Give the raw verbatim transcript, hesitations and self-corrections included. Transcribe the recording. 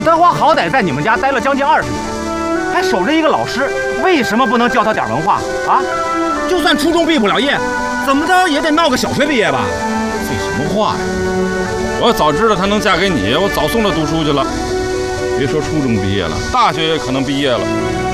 德华好歹在你们家待了将近二十年，还守着一个老师，为什么不能教他点文化啊？就算初中毕不了业，怎么着也得闹个小学毕业吧？ 废什么话呀！我要早知道她能嫁给你，我早送她读书去了。别说初中毕业了，大学也可能毕业了。